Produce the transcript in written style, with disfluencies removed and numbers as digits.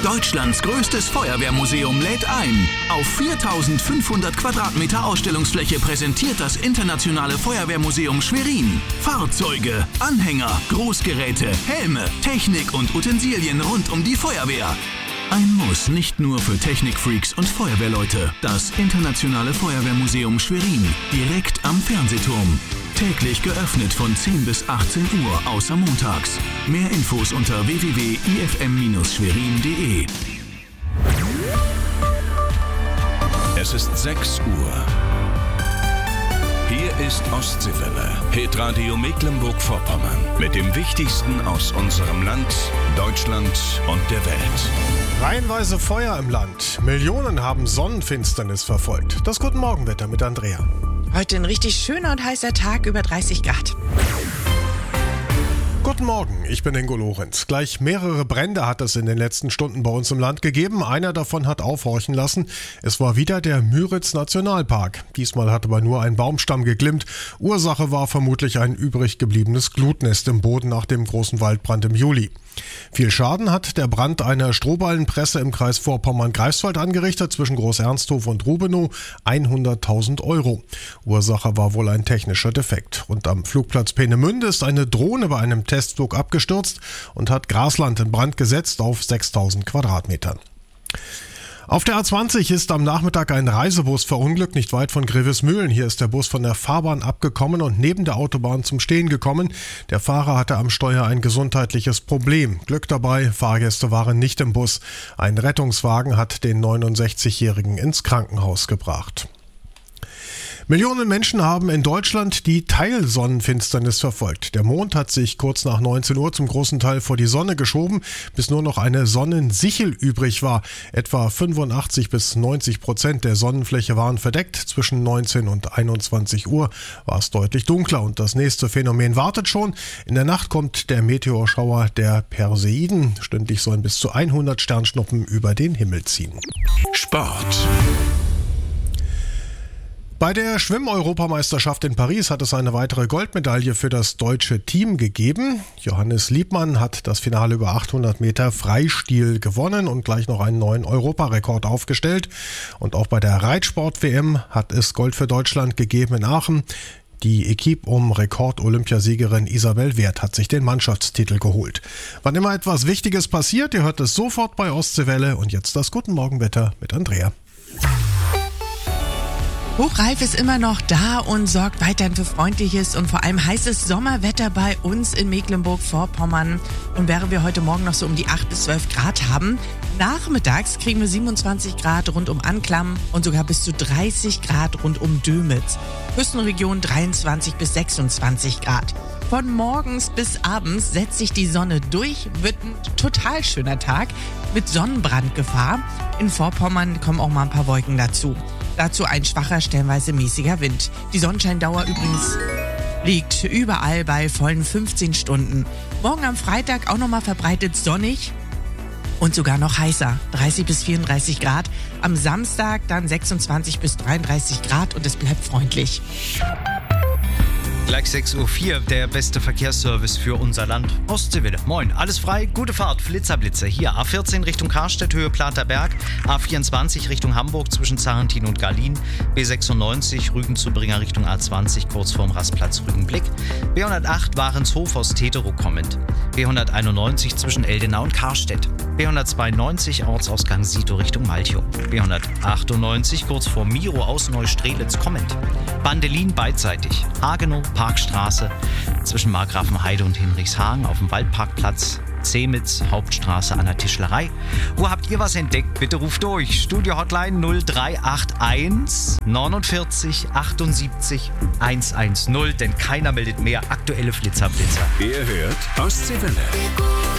Deutschlands größtes Feuerwehrmuseum lädt ein. Auf 4.500 Quadratmeter Ausstellungsfläche präsentiert das Internationale Feuerwehrmuseum Schwerin Fahrzeuge, Anhänger, Großgeräte, Helme, Technik und Utensilien rund um die Feuerwehr. Ein Muss nicht nur für Technikfreaks und Feuerwehrleute. Das Internationale Feuerwehrmuseum Schwerin, direkt am Fernsehturm. Täglich geöffnet von 10 bis 18 Uhr, außer montags. Mehr Infos unter www.ifm-schwerin.de. Es ist 6 Uhr. Hier ist Ostseewelle, Hitradio Mecklenburg-Vorpommern. Mit dem Wichtigsten aus unserem Land, Deutschland und der Welt. Reihenweise Feuer im Land. Millionen haben Sonnenfinsternis verfolgt. Das Guten Morgenwetter mit Andrea. Heute ein richtig schöner und heißer Tag, über 30 Grad. Guten Morgen, ich bin Ingo Lorenz. Gleich mehrere Brände hat es in den letzten Stunden bei uns im Land gegeben. Einer davon hat aufhorchen lassen. Es war wieder der Müritz-Nationalpark. Diesmal hat aber nur ein Baumstamm geglimmt. Ursache war vermutlich ein übrig gebliebenes Glutnest im Boden nach dem großen Waldbrand im Juli. Viel Schaden hat der Brand einer Strohballenpresse im Kreis Vorpommern-Greifswald angerichtet, zwischen Groß-Ernsthof und Rubenow, 100.000 Euro. Ursache war wohl ein technischer Defekt. Und am Flugplatz Peenemünde ist eine Drohne bei einem Testflug abgestürzt und hat Grasland in Brand gesetzt auf 6.000 Quadratmetern. Auf der A20 ist am Nachmittag ein Reisebus verunglückt, nicht weit von Grevesmühlen. Hier ist der Bus von der Fahrbahn abgekommen und neben der Autobahn zum Stehen gekommen. Der Fahrer hatte am Steuer ein gesundheitliches Problem. Glück dabei, Fahrgäste waren nicht im Bus. Ein Rettungswagen hat den 69-Jährigen ins Krankenhaus gebracht. Millionen Menschen haben in Deutschland die Teilsonnenfinsternis verfolgt. Der Mond hat sich kurz nach 19 Uhr zum großen Teil vor die Sonne geschoben, bis nur noch eine Sonnensichel übrig war. Etwa 85-90% der Sonnenfläche waren verdeckt. Zwischen 19 und 21 Uhr war es deutlich dunkler und das nächste Phänomen wartet schon. In der Nacht kommt der Meteorschauer der Perseiden. Stündlich sollen bis zu 100 Sternschnuppen über den Himmel ziehen. Sport. Bei der Schwimm-Europameisterschaft in Paris hat es eine weitere Goldmedaille für das deutsche Team gegeben. Johannes Liebmann hat das Finale über 800 Meter Freistil gewonnen und gleich noch einen neuen Europarekord aufgestellt. Und auch bei der Reitsport-WM hat es Gold für Deutschland gegeben in Aachen. Die Equipe um Rekord-Olympiasiegerin Isabel Wert hat sich den Mannschaftstitel geholt. Wann immer etwas Wichtiges passiert, ihr hört es sofort bei Ostseewelle. Und jetzt das Guten Morgenwetter mit Andrea. Hochreif ist immer noch da und sorgt weiterhin für freundliches und vor allem heißes Sommerwetter bei uns in Mecklenburg-Vorpommern. Und während wir heute Morgen noch so um die 8 bis 12 Grad haben, nachmittags kriegen wir 27 Grad rund um Anklam und sogar bis zu 30 Grad rund um Dömitz. Küstenregion 23 bis 26 Grad. Von morgens bis abends setzt sich die Sonne durch, wird ein total schöner Tag mit Sonnenbrandgefahr. In Vorpommern kommen auch mal ein paar Wolken dazu. Dazu ein schwacher, stellenweise mäßiger Wind. Die Sonnenscheindauer übrigens liegt überall bei vollen 15 Stunden. Morgen am Freitag auch nochmal verbreitet sonnig und sogar noch heißer, 30 bis 34 Grad. Am Samstag dann 26 bis 33 Grad und es bleibt freundlich. Gleich 6.04 Uhr, der beste Verkehrsservice für unser Land. Ostseewelle. Moin, alles frei, gute Fahrt, Flitzerblitze. Hier A14 Richtung Karstedt, Höhe Platerberg. A24 Richtung Hamburg zwischen Zarentin und Garlin. B96 Rügen zu Bringer Richtung A20 kurz vorm Rastplatz Rügenblick. B108 Warenshof aus Teterow kommend. B191 zwischen Eldenau und Karstedt. B192 Ortsausgang Sito Richtung Malchow. B198 kurz vor Miro aus Neustrelitz kommend. Bandelin beidseitig. Hagenow, Parkstraße zwischen Markgrafenheide und Hinrichshagen auf dem Waldparkplatz. Zemitz, Hauptstraße an der Tischlerei. Wo habt ihr was entdeckt? Bitte ruft durch. Studio Hotline 0381 49 78 110, denn keiner meldet mehr aktuelle Flitzerblitzer. Ihr hört Ostseewelle.